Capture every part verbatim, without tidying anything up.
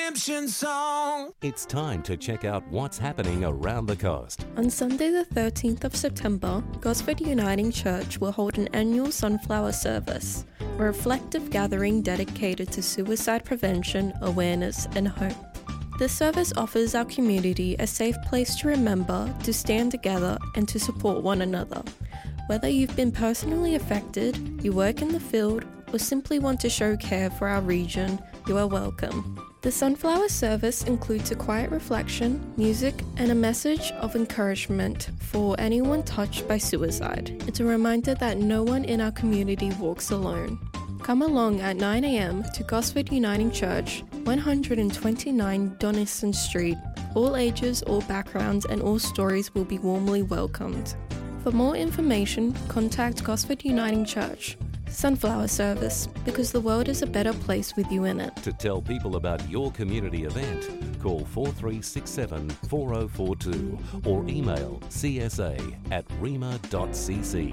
redemption song. It's time to check out what's happening around the coast. On Sunday the thirteenth of September, Gosford Uniting Church will hold an annual sunflower service, a reflective gathering dedicated to suicide prevention, awareness and hope. This service offers our community a safe place to remember, to stand together and to support one another. Whether you've been personally affected, you work in the field, or simply want to show care for our region, you are welcome. The sunflower service includes a quiet reflection, music, and a message of encouragement for anyone touched by suicide. It's a reminder that no one in our community walks alone. Come along at nine a.m. to Gosford Uniting Church, one twenty-nine Donniston Street. All ages, all backgrounds, and all stories will be warmly welcomed. For more information, contact Gosford Uniting Church. Sunflower service, because the world is a better place with you in it. To tell people about your community event, call four three six seven, four oh four two or email c s a at rema dot c c.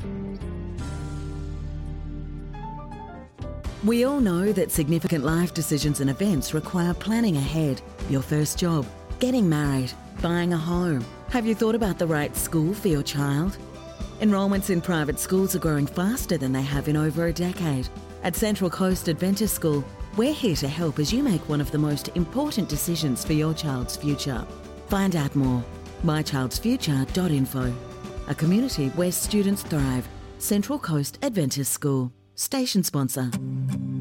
We all know that significant life decisions and events require planning ahead. Your first job, getting married, buying a home. Have you thought about the right school for your child? Enrolments in private schools are growing faster than they have in over a decade. At Central Coast Adventist School, we're here to help as you make one of the most important decisions for your child's future. Find out more. my childs future dot info. A community where students thrive. Central Coast Adventist School. Station sponsor.